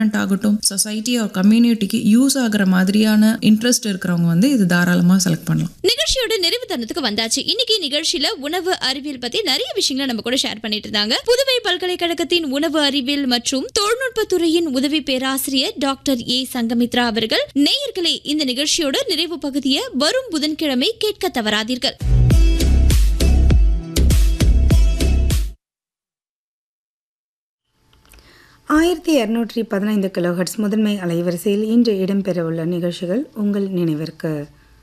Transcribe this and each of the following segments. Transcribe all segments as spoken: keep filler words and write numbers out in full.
ஆகட்டும் society R கம்யூனிட்டிக்கு use ஆகுற மாதிரியான இன்ட்ரெஸ்ட் இருக்கிறவங்க வந்து இது தாராளமா செலக்ட் பண்ணலாம். நிகழ்ச்சியோட நிறைவு தருணத்துக்கு வந்தாச்சு. இன்னைக்கு நிகழ்ச்சியில உணவு அறிவியல் பத்தி நிறைய விஷயங்களை நம்ம கூட ஷேர் பண்ணிட்டு இருந்தாங்க. புதுவை பல்கலைக்கழகத்தின் உணவு அறிவியல் மற்றும் தொழில்நுட்பத்துறையின் உதவி பேராசிரியர் டாக்டர் ஏ சங்கமித்ரா அவர்கள். நேயர்களே, இந்த நிகழ்ச்சியோட நிறைவு பகுதியை வரும் புதன்கிழமை கேட்க தவறாதீர்கள். ஆயிரத்தி இருநூற்றி பதினைந்து கிலோஹெர்ட்ஸ் முதன்மை அலைவரிசையில் இன்று இடம்பெறவுள்ள நிகழ்ச்சிகள் உங்கள் நினைவிற்கு.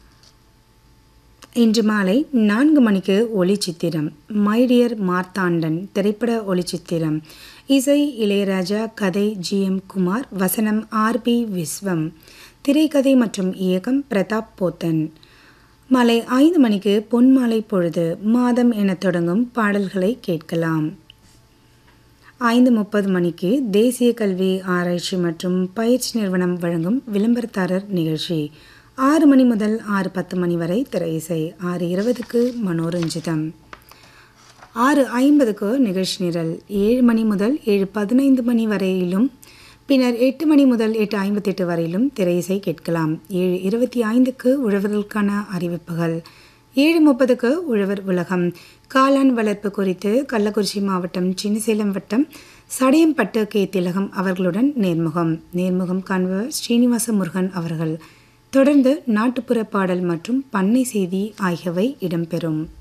இன்று மாலை நான்கு மணிக்கு ஒளிச்சித்திரம், மைடியர் மார்த்தாண்டன் திரைப்பட ஒளிச்சித்திரம். இசை இளையராஜா, கதை ஜி எம் குமார், வசனம் ஆர் பி விஸ்வம், திரைக்கதை மற்றும் இயக்கம் பிரதாப் போத்தன். மாலை ஐந்து மணிக்கு பொன்மாலை பொழுது, மாதம் என தொடங்கும் பாடல்களை கேட்கலாம். ஐந்து முப்பது மணிக்கு தேசிய கல்வி ஆராய்ச்சி மற்றும் பயிற்சி நிறுவனம் வழங்கும் விளம்பரதாரர் நிகழ்ச்சி. ஆறு மணி முதல் ஆறு பத்து மணி வரை திரை இசை. ஆறு இருபதுக்கு மனோரஞ்சிதம். ஆறு ஐம்பதுக்கு நிகழ்ச்சி நிரல். ஏழு மணி முதல் ஏழு பதினைந்து மணி வரையிலும், பின்னர் எட்டு மணி முதல் எட்டு ஐம்பத்தி எட்டு வரையிலும் திரை இசை கேட்கலாம். ஏழு இருபத்தி ஐந்துக்கு உழவர்களுக்கான அறிவிப்புகள். ஏழு முப்பதுக்கு உழவர் உலகம். காளான் வளர்ப்பு குறித்து கள்ளக்குறிச்சி மாவட்டம் சின்னசேலம் வட்டம் சடையம்பட்டு கே திலகம் அவர்களுடன் நேர்முகம். நேர்முகம் காண்பவர் ஸ்ரீனிவாச முருகன் அவர்கள். தொடர்ந்து நாட்டுப்புற பாடல் மற்றும் பண்ணை செய்தி ஆகியவை இடம்பெறும்.